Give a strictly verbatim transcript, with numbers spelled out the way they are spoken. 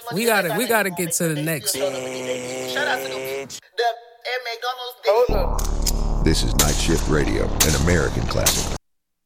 we gotta we gotta get to the next. Shout out to the the at McDonald's. This is Night Shift Radio, an American classic.